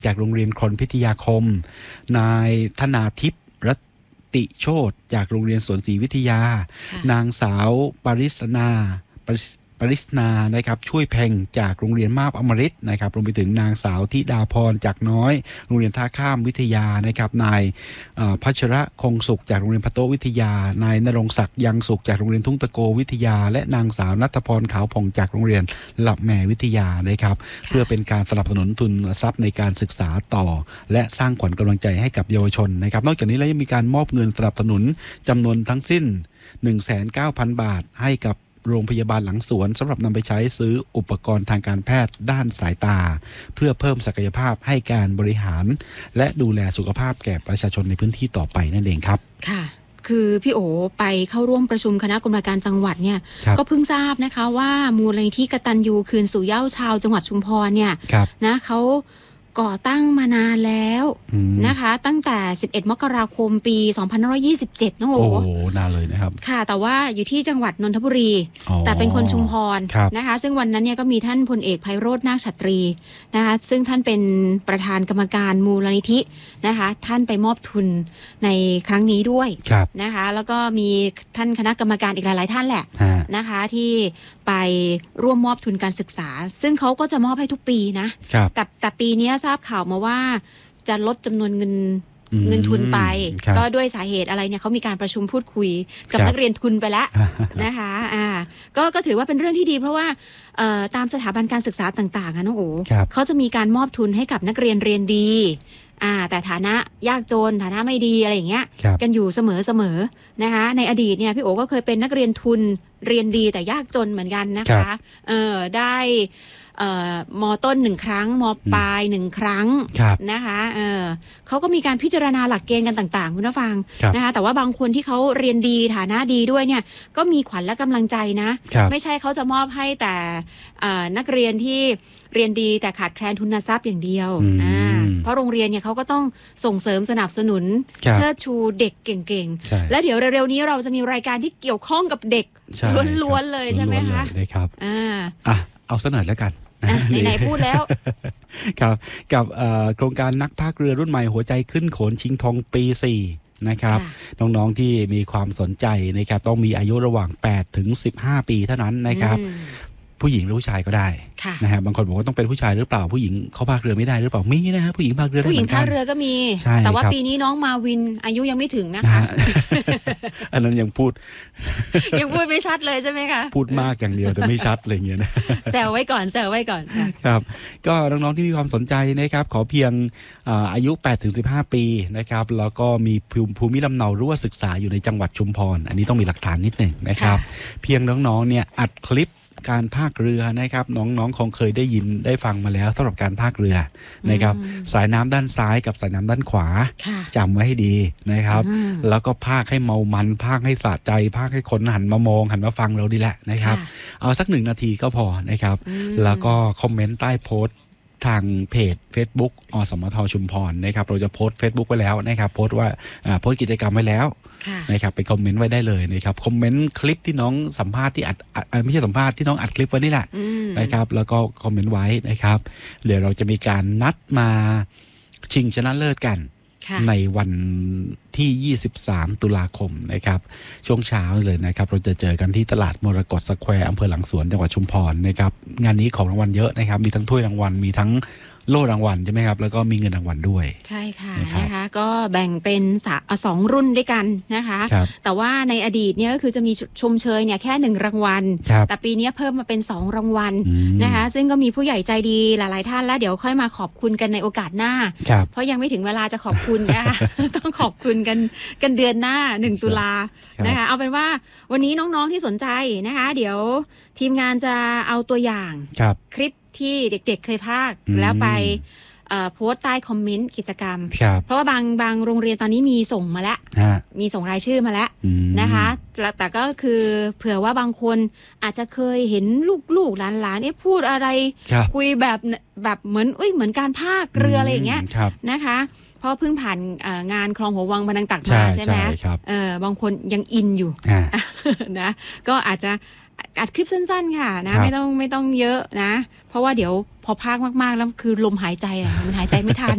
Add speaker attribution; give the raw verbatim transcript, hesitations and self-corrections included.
Speaker 1: จากโรงเรียนครพิทยาคมนายธนาทิพย์รัตติโชติจากโรงเรียนสวนศรีวิทยานางสาวปริศนาปริปริศนานะครับช่วยเพ่งจากโรงเรียนมาบอมฤตนะครับรวมไปถึงนางสาวธิดาพรจากน้อยโรงเรียนท่าข้ามวิทยานะครับนายพัชระคงสุขจากโรงเรียนพะโต้วิทยานายณรงค์ศักดิ์ยังสุขจากโรงเรียนทุ่งตะโกวิทยาและนางสาวณัฐพรขาวผ่องจากโรงเรียนหลับแม่วิทยานะครับเพื่อเป็นการสนับสนุนทุนทรัพย์ในการศึกษาต่อและสร้างขวัญกำลังใจให้กับเยาวชนนะครับนอกจากนี้แล้วยังมีการมอบเงินสนับสนุนจำนวนทั้งสิ้น หนึ่งแสนเก้าพัน บาทให้กับโรงพยาบาลหลังสวนสำหรับนำไปใช้ซื้ออุปกรณ์ทางการแพทย์ด้านสายตาเพื่อเพิ่มศักยภาพให้การบริหารและดูแลสุขภาพแก่ประชาชนในพื้นที่ต่อไปนั่นเองครับ
Speaker 2: ค่ะคือพี่โอไปเข้าร่วมประชุมคณะกรรมการจังหวัดเนี่ยก็เพิ่งทราบนะคะว่ามูลนิธิกตัญญูคืนสู่เหย้าชาวจังหวัดชุมพรเนี่ยนะเขาก่อตั้งมานานแล้วนะคะตั้งแต่สิบเอ็ดมกราคมปีสองพันห้าร้อยยี่สิบเจ็ดนะโอ้
Speaker 1: โหนานเลยนะครับ
Speaker 2: ค่ะแต่ว่าอยู่ที่จังหวัดนนทบุรีแต่เป็นคนชุมพรนะคะซึ่งวันนั้นเนี่ยก็มีท่านพลเอกไพโรจน์นาคฉัตรีนะคะซึ่งท่านเป็นประธานกรรมการมูลนิธินะคะท่านไปมอบทุนในครั้งนี้ด้วยนะคะแล้วก็มีท่านคณะกรรมการอีกหลายๆท่านแหละนะคะที่ไปร่วมมอบทุนการศึกษาซึ่งเขาก็จะมอบให้ทุกปีนะแต่แต่ปีนี้ทราบข่าวมาว่าจะลดจำนวนเงินเงินทุนไปก็ด้วยสาเหตุอะไรเนี่ยเขามีการประชุมพูดคุยกับนักเรียนทุนไปแล้วนะคะอ่าก็ก็ถือว่าเป็นเรื่องที่ดีเพราะว่าตามสถาบันการศึกษาต่างๆนะน้องโอ๋เขาจะมีการมอบทุนให้กับนักเรียนเรียนดีอ่าแต่ฐานะยากจนฐานะไม่ดีอะไรอย่างเงี้ยกันอยู่เสมอๆนะคะในอดีตเนี่ยพี่โอ๋ก็เคยเป็นนักเรียนทุนเรียนดีแต่ยากจนเหมือนกันนะคะเออได้ม.ต้นหนึ่งครั้งม.ปลายหนึ่งครั้งนะคะเออเขาก็มีการพิจารณาหลักเกณฑ์กันต่างๆคุณผู้ฟังนะคะแต่ว่าบางคนที่เขาเรียนดีฐานะดีด้วยเนี่ยก็มีขวัญและกำลังใจนะไม่ใช่เขาจะมอบให้แต่นักเรียนที่เรียนดีแต่ขาดแคลนทุนทรัพย์อย่างเดียวอ่าเพราะโรงเรียนเนี่ยเขาก็ต้องส่งเสริมสนับสนุนเชิดชูเด็กเก่งๆและเดี๋ยวเร็วๆนี้เราจะมีรายการที่เกี่ยวข้องกับเด็กล้วนๆเลยใช่ไหมคะ
Speaker 1: ได้ครับอ่าอ่ะเอาซะหน่อยแล้วกัน
Speaker 2: ไหนๆพูดแล้ว
Speaker 1: ครับกับโครงการนักพากเรือรุ่นใหม่หัวใจขึ้นโขนชิงทองปีสี่นะครับน้องๆที่มีความสนใจนะครับต้องมีอายุระหว่างแปดถึงสิบห้าปีเท่านั้นนะครับผู้หญิงหรือผู้ชายก็ได้นะฮะบางคนบอกว่าต้องเป็นผู้ชายหรือเปล่าผู้หญิงเขาพากเรือไม่ได้หรือเปล่ามีนะฮะผู้หญิงพากเรือได้เหมือนกันผู้หญิงพาก
Speaker 2: เรือก็มีแต่ว่าปีนี้น้องมาวินอายุยังไม่ถึงนะคะ
Speaker 1: อันนั้นยังพูด
Speaker 2: ยังพูดไม่ชัดเลยใช่ไหมคะ
Speaker 1: พูดมากอย่างเดียวแต่ไม่ชัดอะไรเงี้ยนะ
Speaker 2: แซวไว้ก่อนแซวไว้ก่อน
Speaker 1: ครับก็น้องๆที่มีความสนใจนะครับขอเพียงอายุ แปดถึงสิบห้า ปีนะครับแล้วก็มีภูมิลำเนาหรือว่าศึกษาอยู่ในจังหวัดชุมพรอันนี้ต้องมีหลักฐานนิดหนึ่งนะครับเพียงน้องๆเนี่ยอัดคลิปการพากเรือนะครับน้องๆคงเคยได้ยินได้ฟังมาแล้วสำหรับการพากเรือนะครับสายน้ำด้านซ้ายกับสายน้ำด้านขวาจำไว้ให้ดีนะครับแล้วก็พากให้เมามันพากให้สะใจพากให้คนหันมามองหันมาฟังเราดีแหละนะครับเอาสักหนึ่งนาทีก็พอนะครับแล้วก็คอมเมนต์ใต้โพสต์ทางเพจ Facebook อสมทชุมพรนะครับเราจะโพสต์ Facebook ไว้แล้วนะครับโพสต์ว่าโพสต์กิจกรรมไว้แล้วนะครับไปคอมเมนต์ไว้ได้เลยนะครับคอมเมนต์คลิปที่น้องสัมภาษณ์ที่อัดไม่ใช่สัมภาษณ์ที่น้องอัดคลิปไว้นี่แหละนะครับแล้วก็คอมเมนต์ไว้นะครับเดี๋ยวเราจะมีการนัดมาชิงชนะเลิศกันในวันที่ยี่สิบสามตุลาคมนะครับช่วงเช้าเลยนะครับเราจะเจอกันที่ตลาดมรกตสแควร์อำเภอหลังสวนจังหวัดชุมพรนะครับงานนี้ของรางวัลเยอะนะครับมีทั้งถ้วยรางวัลมีทั้งโล่รางวัลใช่ไหมครับแล้วก็มีเงินรางวัลด้วย
Speaker 2: ใช่ค่ะนะคะก็แบ่งเป็นสองรุ่นด้วยกันนะคะแต่ว่าในอดีตเนี่ยก็คือจะมีชมเชยเนี่ยแค่หนึ่งรางวัลแต่ปีนี้เพิ่มมาเป็นสองรางวัลนะคะซึ่งก็มีผู้ใหญ่ใจดีหลายๆท่านแล้วเดี๋ยวค่อยมาขอบคุณกันในโอกาสหน้าเพราะยังไม่ถึงเวลาจะขอบคุณนะคะต้องขอบคุณกันกันเดือนหน้าหนึ่งตุลานะคะเอาเป็นว่าวันนี้น้องๆที่สนใจนะคะเดี๋ยวทีมงานจะเอาตัวอย่างคลิปที่เด็กๆเคยพากแล้วไปโพสต์ใต้คอมเมนต์กิจกรรมเพราะว่าบางบางโรงเรียนตอนนี้มีส่งมาแล้วมีส่งรายชื่อมาแล้วนะคะแต่ก็คือเผื่อว่าบางคนอาจจะเคยเห็นลูกๆหลานๆเนี่ยพูดอะไรคุยแบบแบบเหมือนอุ้ยเหมือนการพากเรืออะไรอย่างเงี้ยนะคะเพราะเพิ่งผ่านงานคลองหัววังบรรนังตักมาใช่ไหมบางคนยังอินอยู่นะก็อาจจะอัดคลิปสั้นๆค่ะนะไม่ต้องไม่ต้องเยอะนะเพราะว่าเดี๋ยวพอพากมากๆแล้วคือลมหายใจอ่ะมันหายใจไม่ทัน